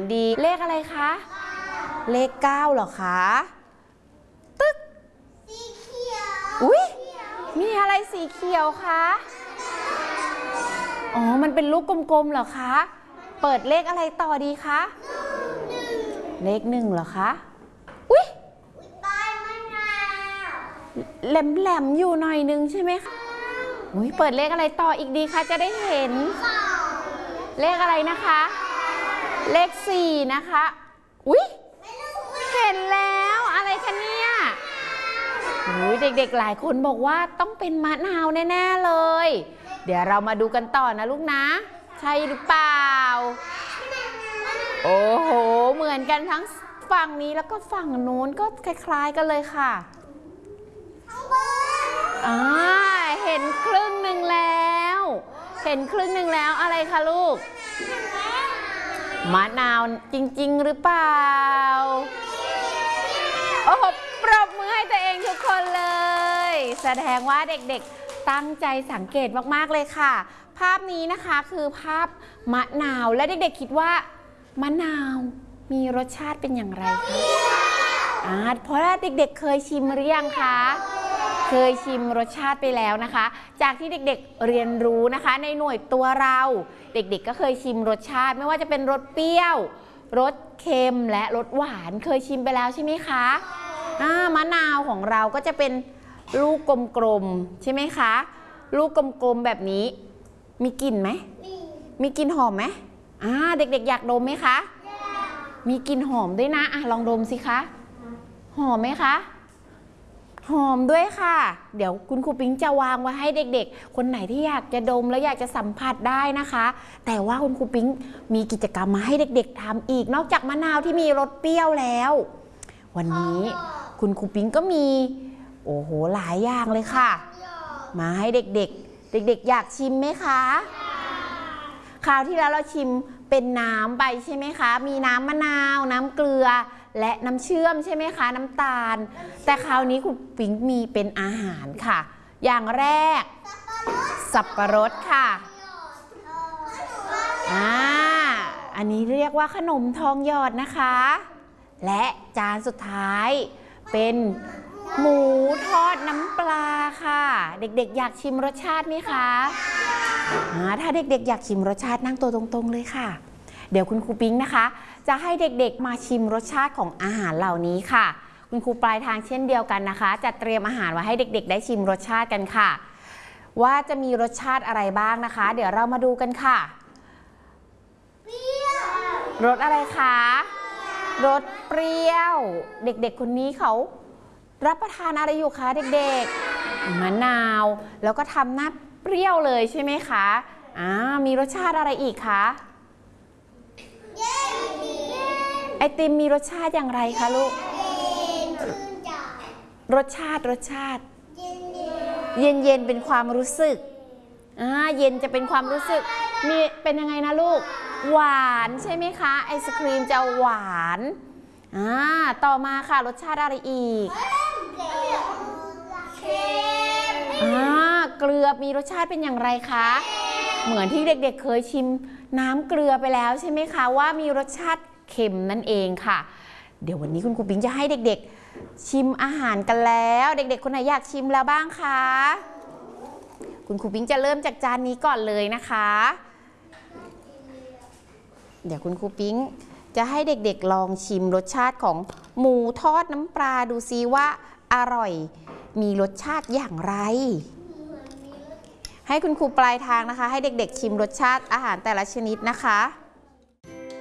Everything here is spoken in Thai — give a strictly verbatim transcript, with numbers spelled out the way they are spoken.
ดีเลขอะไรคะเลขเก้าเหรอคะตึ๊กสีเขียวอุ๊ยมีอะไรสีเขียวคะอ๋อมันเป็นลูกกลมๆเหรอคะเปิดเลขอะไรต่อดีคะเลขหนึ่งเหรอคะอุ๊ยแหลมๆอยู่หน่อยนึงใช่ไหมคะอุ๊ยเปิดเลขอะไรต่ออีกดีคะจะได้เห็นเลขอะไรนะคะเลขสี่นะคะอุ๊ยเห็นแล้วอะไรคะเนี่ยอุ๊ยเด็กๆหลายคนบอกว่าต้องเป็นมะนาวแน่ๆเลยเดี๋ยวเรามาดูกันต่อนะลูกนะใช่หรือเปล่าโอ้โหเหมือนกันทั้งฝั่งนี้แล้วก็ฝั่งนู้นก็คล้ายๆกันเลยค่ะอ่าเห็นครึ่งหนึ่งแล้วเห็นครึ่งหนึ่งแล้วอะไรคะลูกมะนาวจริงๆหรือเปล่าโอ้โหปรบมือให้ตัวเองทุกคนเลยแสดงว่าเด็กๆตั้งใจสังเกตมากๆเลยค่ะภาพนี้นะคะคือภาพมะนาวและเด็กๆคิดว่ามะนาวมีรสชาติเป็นอย่างไรคะอ่าเพราะว่าเด็กๆเคยชิมหรือยังคะเคยชิมรสชาติไปแล้วนะคะจากที่เด็กๆเรียนรู้นะคะในหน่วยตัวเราเด็กๆก็เคยชิมรสชาติไม่ว่าจะเป็นรสเปรี้ยวรสเค็มและรสหวานเคยชิมไปแล้วใช่ไหมคะอ่ามะนาวของเราก็จะเป็นลูกกลมๆใช่ไหมคะลูกกลมๆแบบนี้มีกลิ่นไหมมีกลิ่นหอมไหมอ่าเด็กๆอยากดมไหมคะมีกลิ่นหอมด้วยนะอ่ะลองดมสิคะหอมไหมคะหอมด้วยค่ะเดี๋ยวคุณครูปิ๊งจะวางไว้ให้เด็กๆคนไหนที่อยากจะดมแล้วอยากจะสัมผัสได้นะคะแต่ว่าคุณครูปิ๊งมีกิจกรรมมาให้เด็กๆทำอีกนอกจากมะนาวที่มีรสเปรี้ยวแล้ววันนี้คุณครูปิ๊งก็มีโอ้โหหลายอย่างเลยค่ะมาให้เด็กๆเด็กๆอยากชิมไหมคะคราวที่แล้วเราชิมเป็นน้ำไปใช่ไหมคะมีน้ำมะนาวน้ำเกลือและน้ำเชื่อมใช่ไหมคะน้ำตาลแต่คราวนี้คุณปิ๊งมีเป็นอาหารค่ะอย่างแรกสับปะรดค่ะอ่าอันนี้เรียกว่าขนมทองหยอดนะคะและจานสุดท้ายเป็นหมูทอดน้ำปลาค่ะเด็กๆอยากชิมรสชาติไหมคะถ้าเด็กๆอยากชิมรสชาตินั่งตัวตรงๆเลยค่ะเดี๋ยวคุณครูปิ๊งนะคะจะให้เด็กๆมาชิมรสชาติของอาหารเหล่านี้ค่ะคุณครูปลายทางเช่นเดียวกันนะคะจะเตรียมอาหารไว้ให้เด็กๆได้ชิมรสชาติกันค่ะว่าจะมีรสชาติอะไรบ้างนะคะเดี๋ยวเรามาดูกันค่ะรสอะไรคะรสเปรี้ยวเด็กๆคนนี้เขารับประทานอะไรอยู่คะเด็กๆมะนาวแล้วก็ทำหน้าเปรี้ยวเลยใช่ไหมคะอ่ามีรสชาติอะไรอีกคะไอติมมีรสชาติอย่างไรคะลูกรสชาติรสชาติเย็นเย็นเป็นความรู้สึกอ่าเย็นจะเป็นความรู้สึกมีเป็นยังไงนะลูกหวานใช่ไหมคะไอศครีมจะหวานอ่าต่อมาค่ะรสชาติอะไรอีกอ่าเกลือมีรสชาติเป็นอย่างไรคะเหมือนที่เด็กๆเคยชิมน้ำเกลือไปแล้วใช่ไหมคะว่ามีรสชาติเค็มนั่นเองค่ะเดี๋ยววันนี้คุณครูปิ๊งจะให้เด็กๆชิมอาหารกันแล้วเด็กๆคนไหนอยากชิมแล้วบ้างคะคุณครูปิ๊งจะเริ่มจากจานนี้ก่อนเลยนะคะเดี๋ยวคุณครูปิ๊งจะให้เด็กๆลองชิมรสชาติของหมูทอดน้ำปลาดูซิว่าอร่อยมีรสชาติอย่างไรให้คุณครูปลายทางนะคะให้เด็กๆชิมรสชาติอาหารแต่ละชนิดนะคะ